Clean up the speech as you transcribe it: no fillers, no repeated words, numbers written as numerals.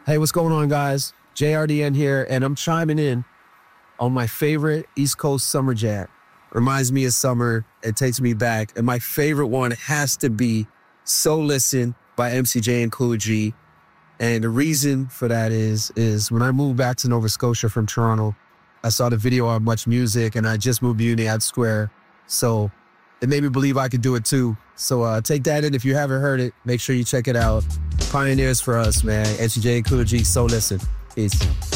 Hey, what's going on, guys? JRDN here, and I'm chiming in on my favorite East Coast summer jam. Reminds me of summer. It takes me back. And my favorite one has to be So Listen by MCJ and Cool G. And the reason for that is when I moved back to Nova Scotia from Toronto, I saw the video on Much Music, and I just moved to Uniad Square. So it made me believe I could do it too. So take that in. If you haven't heard it, make sure you check it out. Pioneers for us, man. MCJ and Cool G, So Listen. Peace.